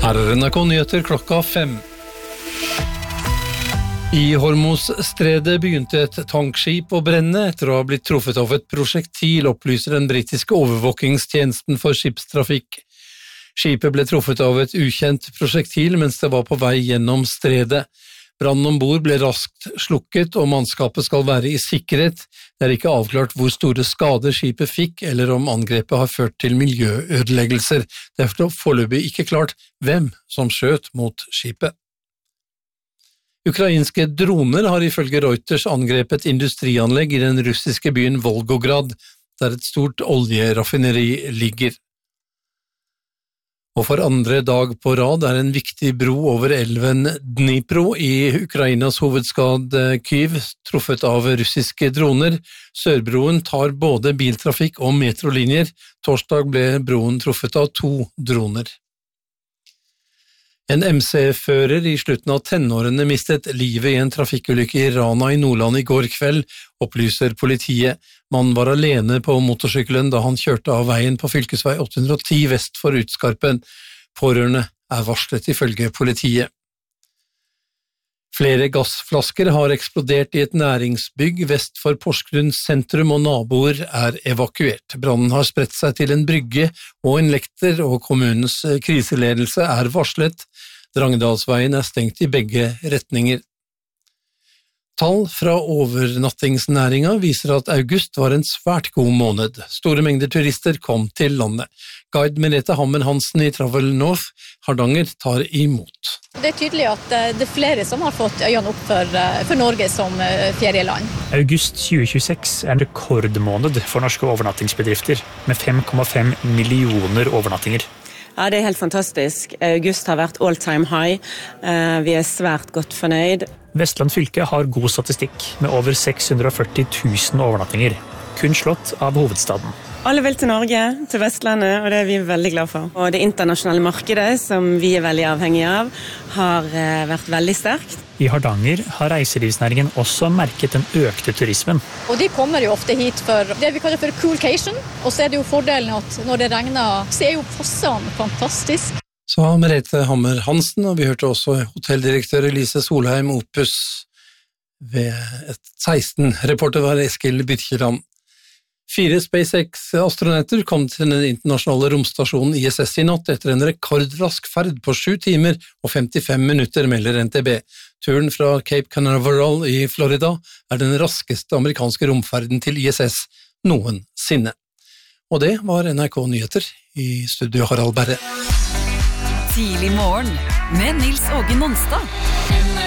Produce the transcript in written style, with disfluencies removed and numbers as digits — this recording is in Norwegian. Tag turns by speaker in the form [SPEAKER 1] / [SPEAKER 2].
[SPEAKER 1] Her NRK Nyheter klokka 5. I Hormuzstredet begynte et tankskip å brenne etter å ha blitt truffet av et prosjektil, opplyser den britiske overvåkingstjenesten for skipstrafikk. Skipet ble truffet av et ukjent prosjektil mens det var på vei gjennom stredet. Brannen ombord ble raskt slukket, og mannskapet skal være i sikkerhet. Det er ikke avklart hvor store skader skipet fikk, eller om angrepet har ført til miljøødeleggelser. Det er foreløpig ikke klart hvem som skjøt mot skipet. Ukrainske droner har ifølge Reuters angrepet industrianlegg i den russiske byen Volgograd, der et stort oljeraffineri ligger. Og for andre dag på rad er en viktig bro over elven Dnipro i Ukrainas hovedstad Kyiv truffet av russiske droner. Sørbroen tar både biltrafikk og metrolinjer. Torsdag ble broen truffet av 2 droner. En MC-fører i slutten av tenårene mistet livet i en trafikkulykke i Rana i Nordland i går kveld, opplyser politiet. Mannen var alene på motorsykkelen da han kjørte av veien på fylkesvei 810 vest for Utskarpen. Pårørende er varslet ifølge politiet. Flere gassflasker har eksplodert i et næringsbygg vest for Porsgrunn sentrum, og naboer er evakuert. Brannen har spredt seg til en brygge og en lekter, og kommunens kriseledelse er varslet. Drangedalsveien er stengt i begge retninger. Tall fra overnattingsnæringa viser at august var en svært god måned. Store mengder turister kom til landet. Guide Merete Hammer-Hansen i Travel North Hardanger tar imot.
[SPEAKER 2] Det er tydelig at det er flere som har fått øynene opp for Norge som ferieland.
[SPEAKER 3] August 2026 er en rekordmåned for norske overnattingsbedrifter, med 5,5 millioner overnattinger.
[SPEAKER 4] Ja, det er helt fantastisk. August har vært all time high. Vi er svært godt fornøyd.
[SPEAKER 3] Vestland fylke har god statistikk, med over 640 000 overnattinger, kun slått av hovedstaden.
[SPEAKER 4] Alle vil til Norge, til Vestlandet, og det er vi veldig glad for. Og det internasjonale markedet, som vi er veldig avhengige av, har vært veldig sterkt.
[SPEAKER 3] I Hardanger har reiselivsnæringen også merket den økte turismen.
[SPEAKER 2] Og de kommer jo ofte hit for det vi kaller for coolcation, og så er det jo fordelen at når det regner, så er jo fossene fantastisk.
[SPEAKER 1] Så Merete Hammer-Hansen, og vi hørte også hotelldirektør Elise Solheim Opus ved et 16. Reporter var Eskil Birkeland. 4 SpaceX-astronauter kom til den internasjonale romstasjonen ISS i natt etter en rekordrask ferd på 7 timer og 55 minutter, melder NTB. Turen fra Cape Canaveral i Florida er den raskeste amerikanske romferden til ISS noensinne. Og det var NRK Nyheter, i studio Harald Berre.
[SPEAKER 5] Tidlig morgen med Nils Åge Nonstad.